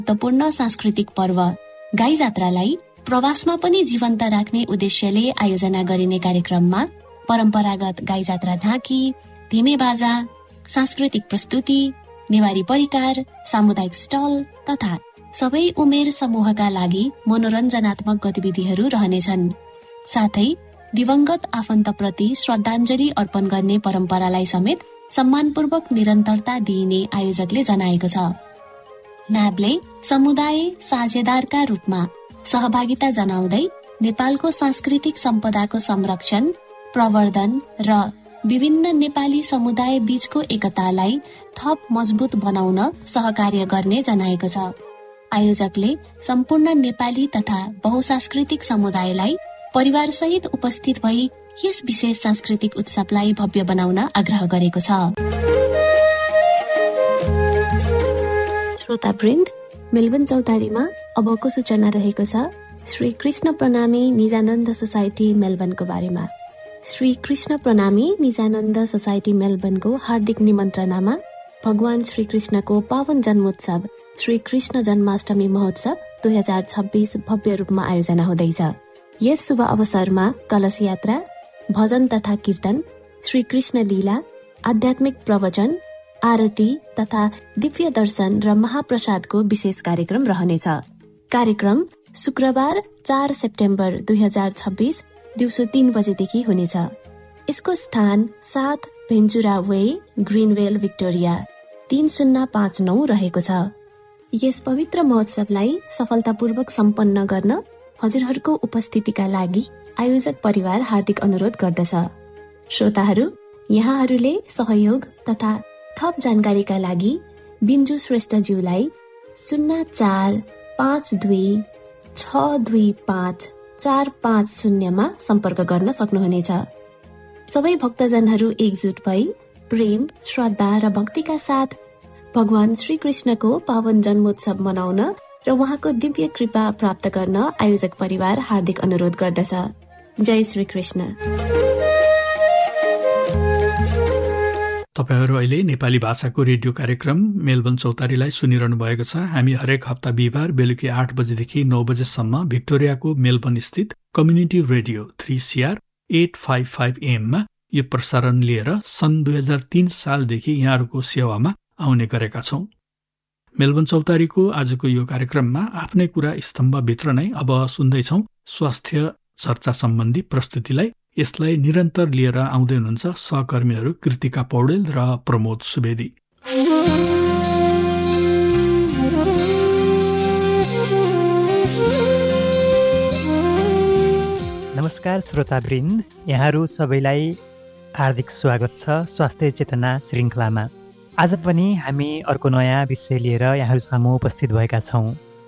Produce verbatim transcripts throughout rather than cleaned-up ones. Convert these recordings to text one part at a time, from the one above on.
महत्त्वपूर्ण सांस्कृतिक पर्व गाई जात्रालाई प्रवासमा पनि जीवन्त राख्ने उद्देश्यले आयोजना गरिने कार्यक्रममा परम्परागत गाई जात्रा झाँकी, धिमे बाजा, सांस्कृतिक प्रस्तुति, नेवारी परिकार, सामुदायिक स्टल तथा सबै उमेर समूहका लागि मनोरञ्जनात्मक गतिविधिहरू रहनेछन्। साथै दिवंगत आफन्तप्रति श्रद्धाञ्जली अर्पण गर्ने परम्परालाई समेत सम्मानपूर्वक निरन्तरता दिइने आयोजकले जनाएको छ। नाबले समुदाय साझेदारका रूपमा सहभागिता जनाउँदै नेपालको सांस्कृतिक सम्पदाको संरक्षण, प्रवर्धन र विभिन्न नेपाली समुदाय बीचको एकतालाई थप मजबुत बनाउन सहकार्य गर्ने जनाएको छ। आयोजकले सम्पूर्ण नेपाली तथा बहुसांस्कृतिक समुदायलाई परिवारसहित उपस्थित भई यस विशेष सांस्कृतिक उत्सवलाई भव्य बनाउन आग्रह गरेको छ। श्रोतावृन्द, मेलबर्न चौतारीमा अबको सूचना रहेको छ श्री कृष्ण प्रणामी निजानन्द सोसाइटी मेलबर्नको बारेमा। श्री कृष्ण प्रणामी निजानन्द सोसाइटी मेलबर्नको हार्दिक निमन्त्रणामा भगवान श्री कृष्णको पावन जन्मोत्सव श्री कृष्ण जन्माष्टमी महोत्सव दुई हजार छब्बीस भव्य रूपमा आयोजना हुँदैछ। यस शुभ अवसरमा कलश यात्रा, भजन तथा कीर्तन, श्री कृष्ण लीला, आध्यात्मिक प्रवचन, आरती तथा दिव्य दर्शन र महाप्रसादको विशेष कार्यक्रम रहनेछ। कार्यक्रम शुक्रबार चार सेप्टेम्बर दुई हजार छब्बीस दिउँसो तीन बजेदेखि हुनेछ। यसको स्थान सात भेन्चुरा वे, ग्रिनवेल, विक्टोरिया तीन शून्य पाँच नौ रहेको छ। यस पवित्र महोत्सवलाई सफलतापूर्वक सम्पन्न गर्न हजुरहरूको उपस्थितिका लागि आयोजक परिवार हार्दिक अनुरोध गर्दछ। श्रोताहरू, यहाँहरूले सहयोग तथा थप जानकारीका लागि बिन्जु श्रेष्ठज्यूलाई शून्य चार पाँच दुई छ दुई पाँच चार पाँच शून्यमा सम्पर्क गर्न सक्नुहुनेछ। सबै भक्तजनहरू एकजुट भई प्रेम, श्रद्धा र भक्तिका साथ भगवान श्री कृष्णको पावन जन्मोत्सव मनाउन र उहाँको दिव्य कृपा प्राप्त गर्न आयोजक परिवार हार्दिक अनुरोध गर्दछ। जय श्री कृष्ण। तपाईहरू अहिले नेपाली भाषाको रेडियो कार्यक्रम मेलबर्न चौतारीलाई सुनिरहनु भएको छ। हामी हरेक हप्ता बिहिबार बेलुकी आठ बजेदेखि नौ बजेसम्म भिक्टोरियाको मेलबर्न स्थित community radio three CR at five five एममा यो प्रसारण लिएर सन् दुई हजार तीन सालदेखि यहाँहरूको सेवामा आउने गरेका छौं। मेलबर्न चौतारीको आजको यो कार्यक्रममा आफ्नै कुरा स्तम्भभित्र नै अब सुन्दैछौ स्वास्थ्य चर्चा सम्बन्धी प्रस्तुतिलाई। यसलाई निरन्तर लिएर आउँदै हुनुहुन्छ सहकर्मीहरू कृतिका पौडेल र प्रमोद सुवेदी। नमस्कार श्रोतावृन्द, यहाँहरू सबैलाई हार्दिक स्वागत छ स्वास्थ्य चेतना श्रृङ्खलामा। आज पनि हामी अर्को नयाँ विषय लिएर यहाँहरू सामु उपस्थित भएका छौँ।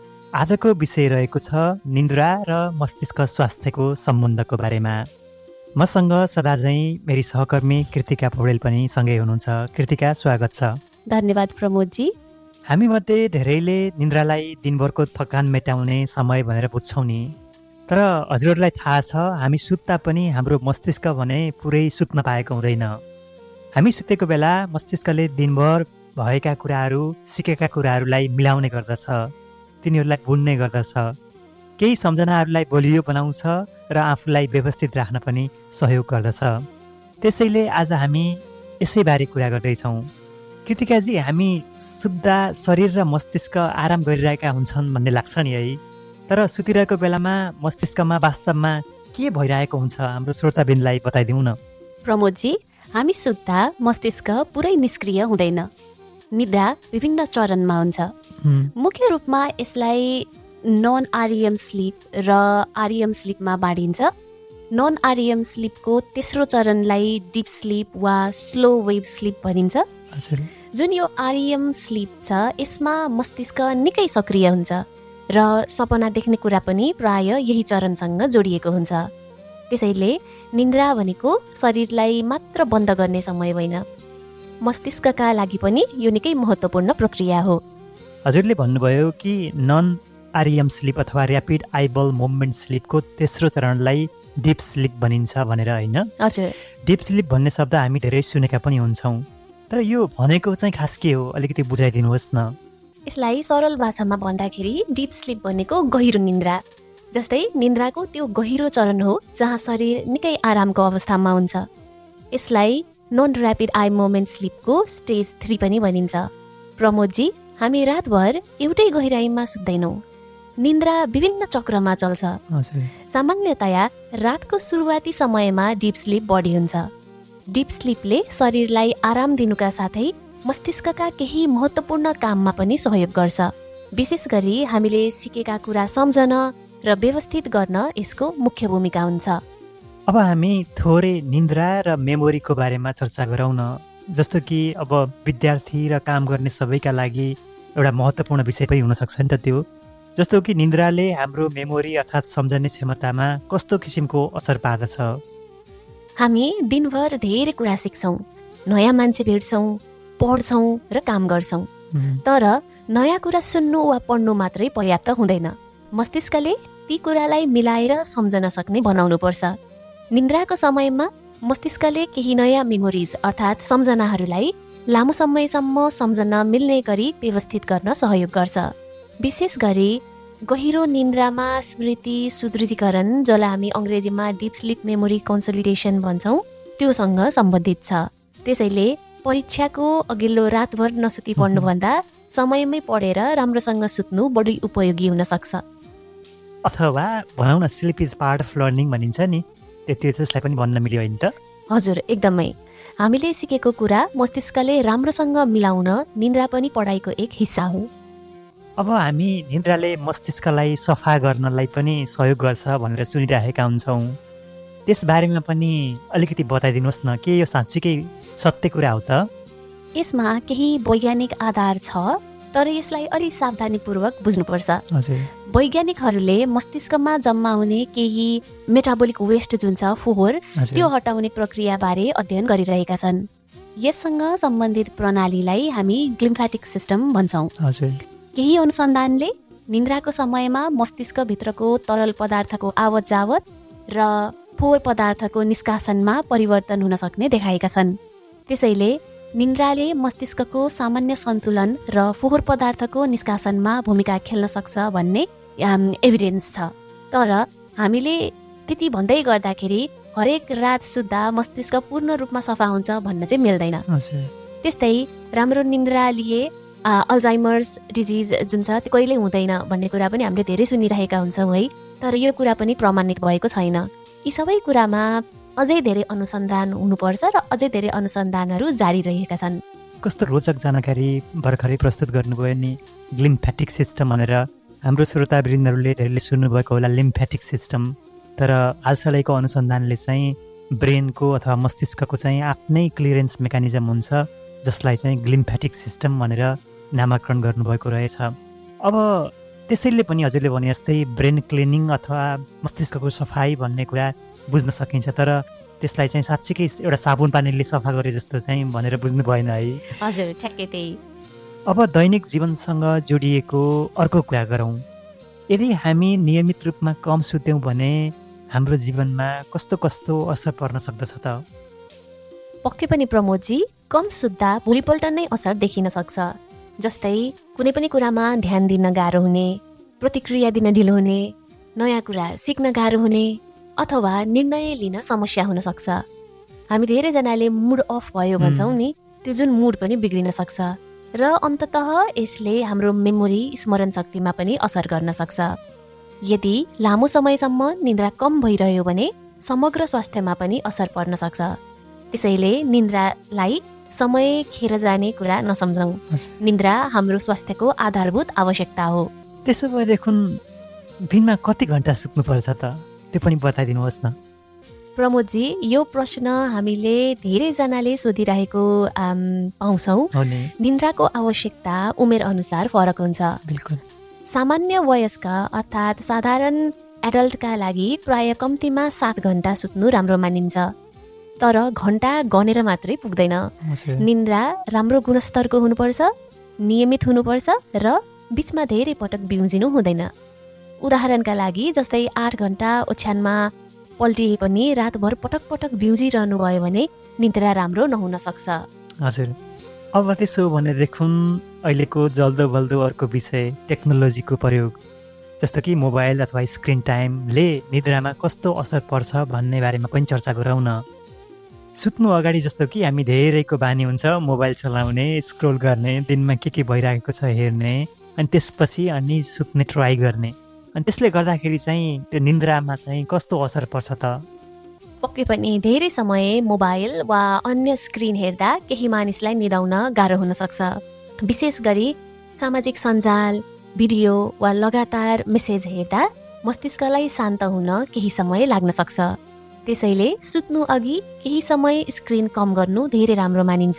आजको विषय रहेको छ निन्द्रा र मस्तिष्क स्वास्थ्यको सम्बन्धको बारेमा। मसँग सदा झैँ मेरी सहकर्मी कृतिका पौडेल पनि सँगै हुनुहुन्छ। कृतिका, स्वागत छ। धन्यवाद प्रमोदजी। हामी मध्ये धेरैले निन्द्रालाई दिनभरको थकान मेटाउने समय भनेर बुझ्छौँ नि, तर हजुरहरूलाई थाहा छ हामी सुत्दा पनि हाम्रो मस्तिष्क भने पुरै सुत्न पाएको हुँदैन। हामी सुतेको बेला मस्तिष्कले दिनभर भएका कुराहरू, सिकेका कुराहरूलाई मिलाउने गर्दछ, तिनीहरूलाई बुन्ने गर्दछ, केही सम्झनाहरूलाई बलियो बनाउँछ र आफूलाई व्यवस्थित राख्न पनि सहयोग गर्दछ। त्यसैले आज हामी यसैबारे कुरा गर्दैछौँ। कृतिकाजी, हामी सुत्दा शरीर र मस्तिष्क आराम गरिरहेका हुन्छन् भन्ने लाग्छ नि है, तर सुतिरहेको बेलामा मस्तिष्कमा वास्तवमा के भइरहेको हुन्छ हाम्रो श्रोताबिनलाई बताइदिउँ न। प्रमोदजी, हामी सुत्दा मस्तिष्क पुरै निष्क्रिय हुँदैन। निद्रा विभिन्न चरणमा हुन्छ। मुख्य रूपमा यसलाई नन आरइएम स्लिप र आरइएम स्लिपमा बाँडिन्छ। नन आरइएम स्लिपको तेस्रो चरणलाई डिप स्लिप वा स्लो वेभ स्लिप भनिन्छ। जुन यो आरइएम स्लिप छ यसमा मस्तिष्क निकै सक्रिय हुन्छ र सपना देख्ने कुरा पनि प्राय यही चरणसँग जोडिएको हुन्छ। त्यसैले निन्द्रा भनेको शरीरलाई मात्र बन्द गर्ने समय होइन, मस्तिष्कका लागि पनि यो निकै महत्त्वपूर्ण प्रक्रिया हो। हजुरले भन्नुभयो कि नन आरइएम स्लिप अथवा ऱ्यापिड आइबल मुभमेन्ट स्लिपको तेस्रो चरणलाई डिप स्लिप भनिन्छ भनेर, होइन? हजुर। डिप स्लिप भन्ने शब्द हामी धेरै सुनेका पनि हुन्छौँ, तर यो भनेको चाहिँ खास के हो अलिकति बुझाइदिनुहोस् न। यसलाई सरल भाषामा भन्दाखेरि डिप स्लिप भनेको गहिरो निन्द्रा। जस्तै निन्द्राको त्यो गहिरो चरण हो जहाँ शरीर निकै आरामको अवस्थामा हुन्छ। यसलाई non rapid I moment स्लिपको stage three पनि भनिन्छ। प्रमोदजी, हामी रातभर एउटै गहिराइमा सुत्दैनौँ। निन्द्रा विभिन्न चक्रमा चल्छ। सामान्यतया रातको सुरुवाती समयमा डिप स्लिप बढी हुन्छ। डिप स्लिपले शरीरलाई आराम दिनुका साथै मस्तिष्कका केही महत्त्वपूर्ण काममा पनि सहयोग गर्छ। विशेष गरी हामीले सिकेका कुरा सम्झन र व्यवस्थित गर्न यसको मुख्य भूमिका हुन्छ। अब हामी थोरै निन्द्रा र मेमोरीको बारेमा चर्चा गरौँ न। जस्तो कि अब विद्यार्थी र काम गर्ने सबैका लागि एउटा महत्त्वपूर्ण विषय पनि हुनसक्छ नि त त्यो। जस्तो कि निन्द्राले हाम्रो मेमोरी अर्थात् सम्झने क्षमतामा कस्तो किसिमको असर पार्दछ? हामी दिनभर धेरै कुरा सिक्छौँ, नयाँ मान्छे भेट्छौँ, पढ्छौँ र काम गर्छौँ। तर नयाँ कुरा सुन्नु वा पढ्नु मात्रै पर्याप्त हुँदैन। मस्तिष्कले ती कुरालाई मिलाएर सम्झन सक्ने बनाउनुपर्छ। निन्द्राको समयमा मस्तिष्कले केही नयाँ मेमोरिज अर्थात् सम्झनाहरूलाई लामो समयसम्म सम्झन मिल्ने गरी व्यवस्थित गर्न सहयोग गर्छ। विशेष गरी गहिरो निन्द्रामा स्मृति सुदृढीकरण, जसलाई हामी अङ्ग्रेजीमा डिप स्लिप मेमोरी कन्सोलिडेसन भन्छौँ, त्योसँग सम्बन्धित छ। त्यसैले परीक्षाको अघिल्लो रातभर नसुती पढ्नुभन्दा समयमै पढेर राम्रोसँग सुत्नु बढी उपयोगी हुन सक्छ। अथवा भनौँ न sleep is part of learning भनिन्छ नि, त्यति त्यसलाई पनि भन्न मिल्यो होइन त? हजुर, एकदमै। हामीले सिकेको कुरा मस्तिष्कले राम्रोसँग मिलाउन निन्द्रा पनि पढाइको एक हिस्सा हो। अब हामी निन्द्राले मस्तिष्कलाई सफा गर्नलाई पनि सहयोग गर्छ भनेर सुनिरहेका हुन्छौँ। त्यसबारेमा पनि अलिकति बताइदिनुहोस् न, के यो साँच्चीकै सत्य कुरा हो त? यसमा केही वैज्ञानिक आधार छ, तर यसलाई अलि सावधानीपूर्वक बुझ्नुपर्छ। वैज्ञानिकहरूले मस्तिष्कमा जम्मा हुने केही मेटाबोलिक वेस्ट जुन छ फोहोर, त्यो हटाउने प्रक्रियाबारे अध्ययन गरिरहेका छन्। यससँग सम्बन्धित प्रणालीलाई हामी ग्लिम्फेटिक सिस्टम भन्छौँ। केही अनुसन्धानले निन्द्राको समयमा मस्तिष्कभित्रको तरल पदार्थको आवत जावत र फोहोर पदार्थको निष्कासनमा परिवर्तन हुन सक्ने देखाएका छन्। त्यसैले निन्द्राले मस्तिष्कको सामान्य सन्तुलन र फोहोर पदार्थको निष्कासनमा भूमिका खेल्न सक्छ भन्ने एभिडेन्स छ। तर हामीले त्यति भन्दै गर्दाखेरि हरेक रात सुत्दा मस्तिष्क पूर्ण रूपमा सफा हुन्छ भन्न चाहिँ मिल्दैन। त्यस्तै राम्रो निन्द्रा लिए अल्जाइमर्स डिजिज जुन छ त्यो कहिल्यै हुँदैन भन्ने कुरा पनि हामीले धेरै सुनिरहेका हुन्छौँ है। तर यो कुरा पनि प्रमाणित भएको छैन। यी सबै कुरामा अझै धेरै अनुसन्धान हुनुपर्छ र अझै धेरै अनुसन्धानहरू जारी रहेका छन्। कस्तो रोचक जानकारी भर्खरै प्रस्तुत गर्नुभयो नि, लिम्फेटिक सिस्टम भनेर। हाम्रो श्रोतावृन्दहरूले धेरैले सुन्नुभएको होला लिम्फेटिक सिस्टम। तर हालसालैको अनुसन्धानले चाहिँ ब्रेनको अथवा मस्तिष्कको चाहिँ आफ्नै क्लियरेन्स मेकानिजम हुन्छ, जसलाई चाहिँ लिम्फेटिक सिस्टम भनेर नामाकरण गर्नुभएको रहेछ। अब त्यसैले पनि हजुरले भने जस्तै ब्रेन क्लिनिङ अथवा मस्तिष्कको सफाइ भन्ने कुरा बुझ्न सकिन्छ, तर त्यसलाई चाहिँ साँच्चीकै एउटा साबुन पानीले सफा गरे जस्तो चाहिँ भनेर बुझ्नु भएन है? हजुर, ठ्याक्कै त्यही। अब दैनिक जीवनसँग जोडिएको अर्को कुरा गरौँ। यदि हामी नियमित रूपमा कम सुत्यौँ भने हाम्रो जीवनमा कस्तो कस्तो असर पर्न सक्दछ त? पक्कै पनि प्रमोदजी, कम सुत्दा भोलिपल्ट नै असर देखिन सक्छ। जस्तै कुनै पनि कुरामा ध्यान दिन गाह्रो हुने, प्रतिक्रिया दिन ढिलो हुने, नयाँ कुरा सिक्न गाह्रो हुने अथवा निर्णय लिन समस्या हुन सक्छ। हामी धेरैजनाले मुड अफ भयो भन्छौँ नि, त्यो जुन मुड पनि बिग्रिन सक्छ र अन्ततः यसले हाम्रो मेमोरी स्मरण शक्तिमा पनि असर गर्न सक्छ। यदि लामो समयसम्म निन्द्रा कम भइरह्यो भने समग्र स्वास्थ्यमा पनि असर पर्न सक्छ। त्यसैले निन्द्रालाई समय खेर जाने कुरा नसम्झौँ। निन्द्रा हाम्रो स्वास्थ्यको आधारभूत आवश्यकता हो। त्यसो भएदेखि दिनमा कति घन्टा सुत्नुपर्छ त, त्यो पनि बताइदिनुहोस् न। प्रमोदजी, यो प्रश्न हामीले धेरैजनाले सोधिरहेको पाउँछौँ। निन्द्राको आवश्यकता उमेर अनुसार फरक हुन्छ। बिल्कुल। सामान्य वयस्क अर्थात् साधारण एडल्टका लागि प्राय कम्तीमा सात घन्टा सुत्नु राम्रो मानिन्छ। तर घन्टा गनेर मात्रै पुग्दैन। निन्द्रा राम्रो गुणस्तरको हुनुपर्छ, नियमित हुनुपर्छ र बिचमा धेरै पटक बिउजिनु हुँदैन। उदाहरणका लागि जस्तै आठ घन्टा ओछ्यानमा पल्टिए पनि रातभर पटक पटक बिउजिरहनु भयो भने निन्द्रा राम्रो नहुन सक्छ। हजुर। अब त्यसो भनेदेखि अहिलेको जल्दो बल्दो अर्को विषय टेक्नोलोजीको प्रयोग, जस्तो कि मोबाइल अथवा स्क्रिन टाइमले निद्रामा कस्तो असर पर्छ भन्ने बारेमा पनि चर्चा गरौँ न। सुत्नु अगाडि जस्तो कि हामी धेरैको बानी हुन्छ मोबाइल चलाउने, स्क्रोल गर्ने, दिनमा के के भइरहेको छ हेर्ने, अनि त्यसपछि अनि सुत्ने ट्राई गर्ने, अनि त्यसले गर्दाखेरि चाहिँ त्यो निन्द्रामा चाहिँ कस्तो असर पर्छ त? पक्कै पनि धेरै समय मोबाइल वा अन्य स्क्रिन हेर्दा केही मानिसलाई निदाउन गाह्रो हुन सक्छ। विशेष गरी सामाजिक सञ्जाल, भिडियो वा लगातार मेसेज हेर्दा मस्तिष्कलाई शान्त हुन केही समय लाग्न सक्छ। त्यसैले सुत्नु अघि केही समय स्क्रिन कम गर्नु धेरै राम्रो मानिन्छ।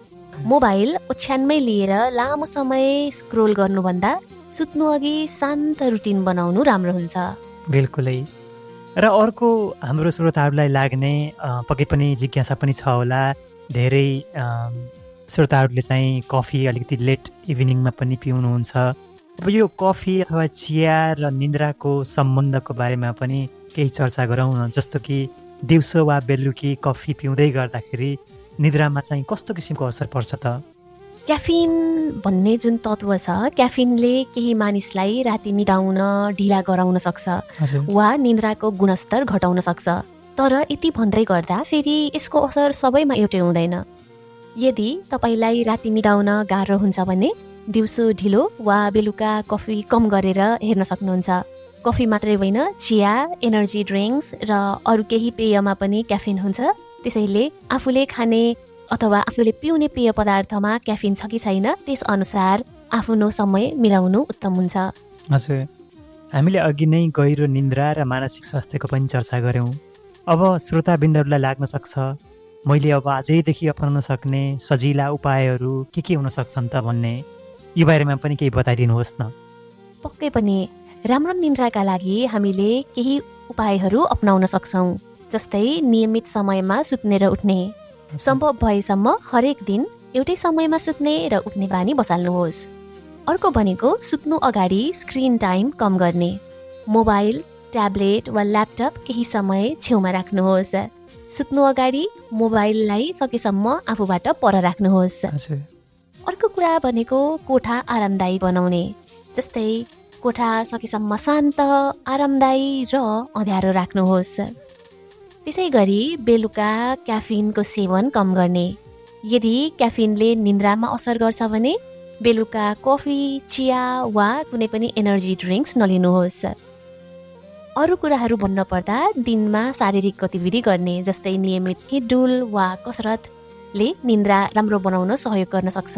मोबाइल ओछ्यानमै लिएर लामो समय स्क्रोल गर्नुभन्दा सुत्नु अघि शान्त रुटिन बनाउनु राम्रो हुन्छ। बिल्कुलै। र अर्को हाम्रो श्रोताहरूलाई लाग्ने पक्कै पनि जिज्ञासा पनि छ होला, धेरै श्रोताहरूले चाहिँ कफी अलिकति लेट इभिनिङमा पनि पिउनुहुन्छ। अब यो कफी अथवा चिया र निन्द्राको सम्बन्धको बारेमा पनि केही चर्चा गरौँ न, जस्तो कि दिउँसो वा बेलुकी कफी पिउँदै गर्दाखेरि निद्रामा चाहिँ कस्तो किसिमको असर पर्छ त? क्याफिन भन्ने जुन तत्त्व छ, क्याफिनले केही मानिसलाई राति निदाउन ढिला गराउन सक्छ वा निन्द्राको गुणस्तर घटाउन सक्छ। तर यति भन्दै गर्दा फेरि यसको असर सबैमा एउटै हुँदैन। यदि तपाईँलाई राति निदाउन गाह्रो हुन्छ भने दिउँसो ढिलो वा बेलुका कफी कम गरेर हेर्न सक्नुहुन्छ। कफी मात्रै होइन, चिया, एनर्जी ड्रिङ्क्स र अरू केही पेयमा पनि क्याफिन हुन्छ। त्यसैले आफूले खाने अथवा आफूले पिउने पेय पदार्थमा क्याफिन छ कि छैन त्यसअनुसार आफ्नो समय मिलाउनु उत्तम हुन्छ। हजुर, हामीले अघि नै गहिरो निन्द्रा र मानसिक स्वास्थ्यको पनि चर्चा गऱ्यौँ। अब श्रोताबिन्दहरूलाई लाग्न सक्छ मैले अब आजैदेखि अपनाउन सक्ने सजिला उपायहरू के के हुन सक्छन् त भन्ने, यो बारेमा पनि केही बताइदिनुहोस् न। पक्कै पनि राम्रो निन्द्राका लागि हामीले केही उपायहरू अपनाउन सक्छौँ, जस्तै नियमित समयमा सुत्ने र उठ्ने। सम्भव भएसम्म हरेक दिन एउटै समयमा सुत्ने र उठ्ने बानी बसाल्नुहोस्। अर्को भनेको सुत्नु अगाडि स्क्रिन टाइम कम गर्ने। मोबाइल, ट्याब्लेट वा ल्यापटप केही समय छेउमा राख्नुहोस्। सुत्नु अगाडि मोबाइललाई सकेसम्म आफूबाट पर राख्नुहोस्। अर्को कुरा भनेको कोठा आरामदायी बनाउने, जस्तै कोठा सकेसम्म शान्त, आरामदायी र अँध्यारो राख्नुहोस्। त्यसै गरी बेलुका क्याफिनको सेवन कम गर्ने। यदि क्याफिनले निन्द्रामा असर गर्छ भने बेलुका कफी, चिया वा कुनै पनि एनर्जी ड्रिङ्क्स नलिनुहोस्। अरू कुराहरू भन्नुपर्दा दिनमा शारीरिक गतिविधि गर्ने, जस्तै नियमित हिँडडुल वा कसरतले निन्द्रा राम्रो बनाउन सहयोग गर्न सक्छ।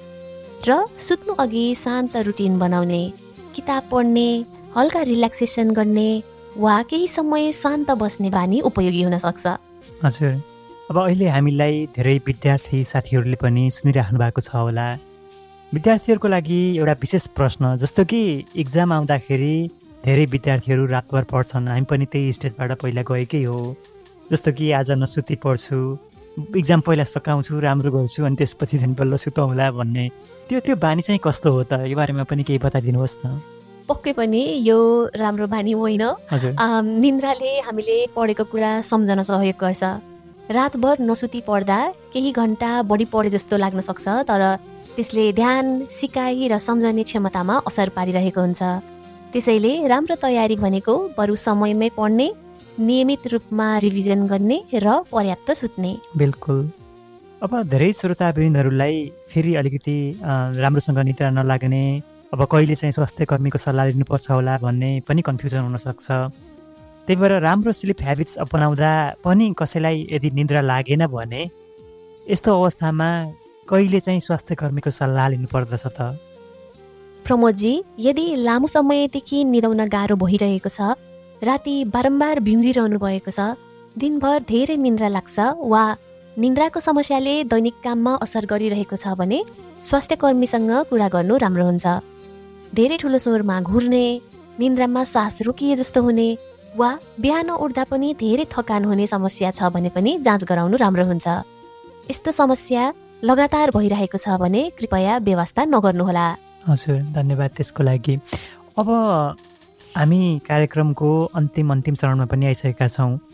र सुत्नु अघि शान्त रुटिन बनाउने, किताब पढ्ने, हल्का रिल्याक्सेसन गर्ने वा केही समय शान्त बस्ने बानी उपयोगी हुन सक्छ। हजुर, अब अहिले हामीलाई धेरै विद्यार्थी साथीहरूले पनि सुनिराख्नु भएको छ होला। विद्यार्थीहरूको लागि एउटा विशेष प्रश्न, जस्तो कि इक्जाम आउँदाखेरि धेरै विद्यार्थीहरू रातभर पढ्छन्। हामी पनि त्यही स्टेजबाट पहिला गएकै हो, जस्तो कि आज नसुती पढ्छु, इक्जाम पहिला सकाउँछु, राम्रो गर्छु, अनि त्यसपछि दिन बल्ल सुतौँला भन्ने, त्यो त्यो बानी चाहिँ कस्तो हो त? यो बारेमा पनि केही बताइदिनुहोस् न। पक्कै पनि यो राम्रो बानी होइन। निन्द्राले हामीले पढेको कुरा सम्झन सहयोग गर्छ। रातभर नसुती पढ्दा केही घन्टा बढी पढे जस्तो लाग्न सक्छ, तर त्यसले ध्यान, सिकाइ र सम्झने क्षमतामा असर पारिरहेको हुन्छ। त्यसैले राम्रो तयारी भनेको बरु समयमै पढ्ने, नियमित रूपमा रिभिजन गर्ने र पर्याप्त सुत्ने। बिल्कुल। अब धेरै श्रोतावृन्दहरूलाई फेरि अलिकति राम्रोसँग निद्रा नलाग्ने, अब कहिले चाहिँ स्वास्थ्य कर्मीको सल्लाह लिनुपर्छ होला भन्ने पनि कन्फ्युजन हुनसक्छ। त्यही भएर राम्रो स्लिप ह्याबिट्स अपनाउँदा पनि कसैलाई यदि निद्रा लागेन भने यस्तो अवस्थामा कहिले चाहिँ स्वास्थ्य कर्मीको सल्लाह लिनुपर्दछ त? प्रमोदजी, यदि लामो समयदेखि निदाउन गाह्रो भइरहेको छ, राति बारम्बार बिउजिरहनु भएको छ, दिनभर धेरै निन्द्रा लाग्छ वा निन्द्राको समस्याले दैनिक काममा असर गरिरहेको छ भने स्वास्थ्य कर्मीसँग कुरा गर्नु राम्रो हुन्छ। धेरै ठुलो स्वरमा घुर्ने, निन्द्रामा सास रोकिए जस्तो हुने वा बिहान उठ्दा पनि धेरै थकान हुने समस्या छ भने पनि जाँच गराउनु राम्रो हुन्छ। यस्तो समस्या लगातार भइरहेको छ भने कृपया व्यवस्था नगर्नुहोला। हजुर, धन्यवाद त्यसको लागि। अब हामी कार्यक्रमको अन्तिम अन्तिम चरणमा पनि आइसकेका छौँ।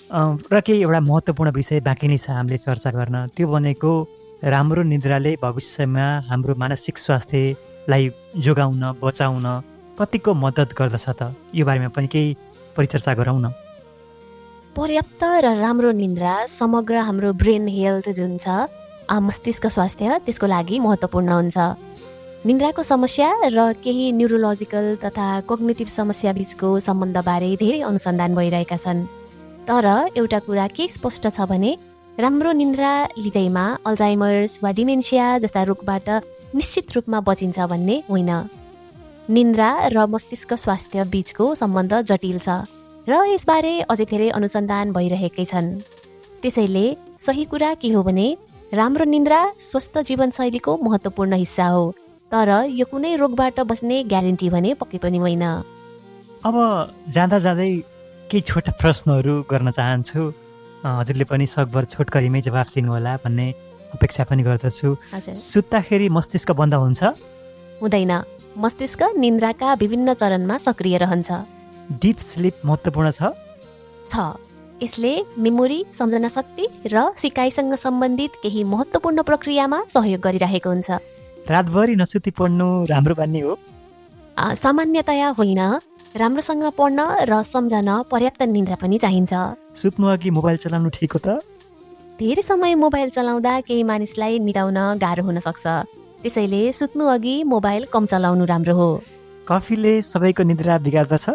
र केही एउटा महत्त्वपूर्ण विषय बाँकी नै छ हामीले चर्चा गर्न, त्यो भनेको राम्रो निद्राले भविष्यमा हाम्रो मानसिक स्वास्थ्यलाई जोगाउन बचाउन कतिको मद्दत गर्दछ त, यो बारेमा पनि केही परिचर्चा गरौँ न। पर्याप्त र राम्रो निद्रा समग्र हाम्रो ब्रेन हेल्थ जुन छ, मस्तिष्क स्वास्थ्य, त्यसको लागि महत्त्वपूर्ण हुन्छ। निद्राको समस्या र केही न्युरोलोजिकल तथा कोग्निटिभ समस्या बिचको सम्बन्धबारे धेरै अनुसन्धान भइरहेका छन्। तर एउटा कुरा के स्पष्ट छ भने राम्रो निद्रा लिँदैमा अल्जाइमर्स वा डिमेन्सिया जस्ता रोगबाट निश्चित रूपमा बचिन्छ भन्ने होइन। निद्रा र मस्तिष्क स्वास्थ्य बिचको सम्बन्ध जटिल छ र यसबारे अझै धेरै अनुसन्धान भइरहेकै छन्। त्यसैले सही कुरा के हो भने राम्रो निद्रा स्वस्थ जीवनशैलीको महत्त्वपूर्ण हिस्सा हो, तर यो कुनै रोगबाट बच्ने ग्यारेन्टी भने पक्कै पनि होइन। अब जाँदा जाँदै केही छोटा प्रश्नहरू गर्न चाहन्छु, हजुरले पनि सकभर छोटकरीमै जवाफ दिनुहोला भन्ने अपेक्षा पनि गर्दछु। सुत्दाखेरि मस्तिष्क बन्द हुन्छ? हुँदैन। मस्तिष्क निद्राका विभिन्न चरणमा सक्रिय रहन्छ। डिप स्लिप महत्त्वपूर्ण छ? छ। यसले मेमोरी, सम्झना शक्ति र सिकाइसँग सम्बन्धित केही महत्त्वपूर्ण प्रक्रियामा सहयोग गरिरहेको हुन्छ। रातभरि नसुती पढ्नु राम्रो बानी हो? सामान्यतया होइन। राम्रोसँग पढ्न र सम्झन पर्याप्त निद्रा पनि चाहिन्छ। सुत्नु अघि मोबाइल चलाउनु ठिक हो त? धेरै समय मोबाइल चलाउँदा केही मानिसलाई निदाउन गाह्रो हुन सक्छ, त्यसैले सुत्नु अघि मोबाइल कम चलाउनु राम्रो हो। कफीले सबैको निद्रा बिगार्दछ?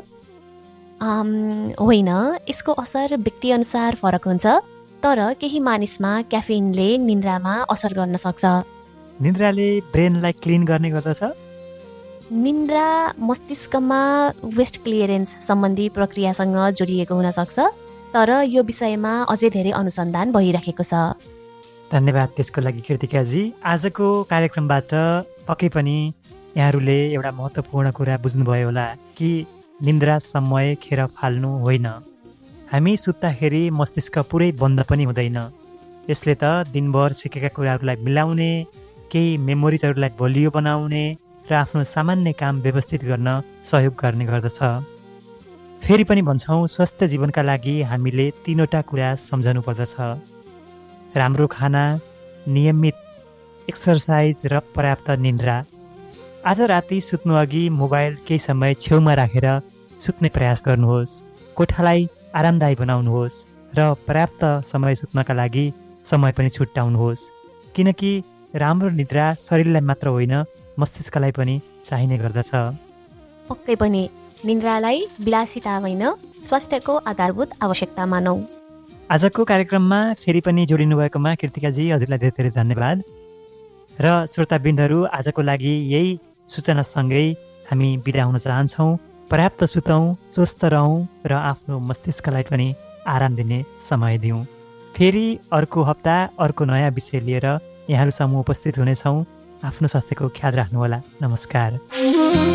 होइन, यसको असर व्यक्तिअनुसार फरक हुन्छ, तर केही मानिसमा क्याफिनले निद्रामा असर गर्न सक्छ। निद्राले ब्रेनलाई क्लिन गर्ने गर्दछ? निद्रा मस्तिष्कमा वेस्ट क्लियरेन्स सम्बन्धी प्रक्रियासँग जोडिएको हुन सक्छ, तर यो विषयमा अझै धेरै अनुसन्धान भइरहेको छ। धन्यवाद त्यसको लागि कृतिकाजी। आजको कार्यक्रमबाट पक्कै पनि यहाँहरूले एउटा महत्त्वपूर्ण कुरा बुझ्नुभयो होला कि निद्रा समय खेर फाल्नु होइन। हामी सुत्दाखेरि मस्तिष्क पुरै बन्द पनि हुँदैन। यसले त दिनभर सिकेका कुराहरूलाई मिलाउने, केही मेमोरिजहरूलाई बलियो बनाउने र आफ्नो सामान्य काम व्यवस्थित गर्न सहयोग गर्ने गर्दछ। फेरि पनि भन्छौँ, स्वस्थ जीवनका लागि हामीले तीनवटा कुरा सम्झनु पर्दछ: राम्रो खाना, नियमित एक्सर्साइज र पर्याप्त निद्रा। आज राति सुत्नु अघि मोबाइल केही समय छेउमा राखेर सुत्ने प्रयास गर्नुहोस्। कोठालाई आरामदायी बनाउनुहोस् र पर्याप्त समय सुत्नका लागि समय पनि छुट्याउनुहोस्, किनकि राम्रो निद्रा शरीरलाई मात्र होइन मस्तिष्कलाई पनि चाहिने गर्दछ। पक्कै पनि निद्रालाई विलासिता होइन, स्वास्थ्यको आधारभूत आवश्यकता मानौ। आजको कार्यक्रममा फेरि पनि जोडिनु भएकोमा कृतिकाजी हजुरलाई धेरै धेरै धन्यवाद। र श्रोताबिन्दहरू, आजको लागि यही सूचनासँगै हामी बिदा हुन चाहन्छौँ। पर्याप्त सुतौँ, स्वस्थ रहौँ र आफ्नो मस्तिष्कलाई पनि आराम दिने समय दिउँ। फेरि अर्को हप्ता अर्को नयाँ विषय लिएर यहाँहरू सामु उपस्थित हुनेछौँ। आफ्नो स्वास्थ्यको ख्याल राख्नुहोला। नमस्कार।